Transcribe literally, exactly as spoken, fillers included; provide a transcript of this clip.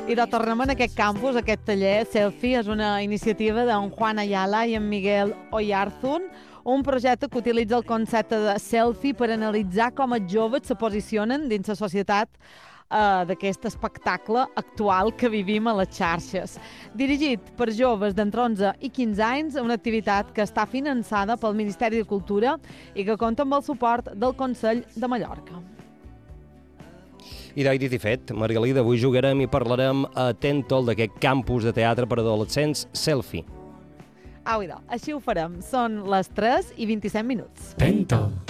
I de tornem en aquest campus, aquest taller Selfie, és una iniciativa d'en Juan Ayala i en Miguel Oyarzun, un projecte que utilitza el concepte de selfie per analitzar com els joves se posicionen dins la societat eh, d'aquest espectacle actual que vivim a les xarxes. Dirigit per joves d'entre onze i quinze anys, una activitat que està finançada pel Ministeri de Cultura i que compta amb el suport del Consell de Mallorca. I d'ahir dit i fet, Margalida, avui jugarem i parlarem a Tentol d'aquest campus de teatre per adolescents Selfie. Au, idò, així ho farem. Són les tres i vint-i-set minuts. Tentol.